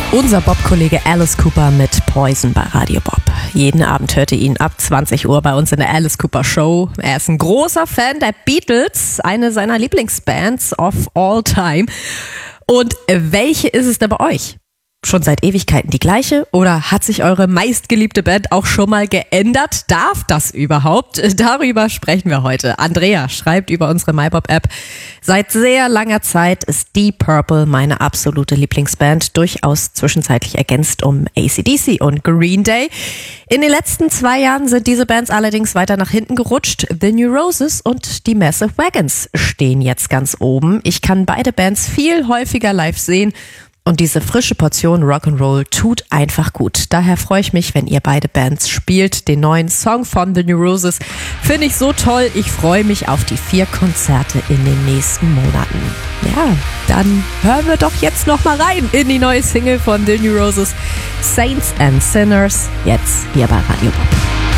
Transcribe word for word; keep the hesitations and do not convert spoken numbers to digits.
Unser Bob-Kollege Alice Cooper mit Poison bei Radio Bob. Jeden Abend hört ihr ihn ab zwanzig Uhr bei uns in der Alice Cooper Show. Er ist ein großer Fan der Beatles, eine seiner Lieblingsbands of all time. Und welche ist es denn bei euch? Schon seit Ewigkeiten die gleiche? Oder hat sich eure meistgeliebte Band auch schon mal geändert? Darf das überhaupt? Darüber sprechen wir heute. Andrea schreibt über unsere MyBob-App: Seit sehr langer Zeit ist Deep Purple meine absolute Lieblingsband, durchaus zwischenzeitlich ergänzt um A C D C und Green Day. In den letzten zwei Jahren sind diese Bands allerdings weiter nach hinten gerutscht. The New Roses und die Massive Wagons stehen jetzt ganz oben. Ich kann beide Bands viel häufiger live sehen. Und diese frische Portion Rock'n'Roll tut einfach gut. Daher freue ich mich, wenn ihr beide Bands spielt. Den neuen Song von The New Roses finde ich so toll. Ich freue mich auf die vier Konzerte in den nächsten Monaten. Ja, dann hören wir doch jetzt noch mal rein in die neue Single von The New Roses, Saints and Sinners, jetzt hier bei Radio Bob.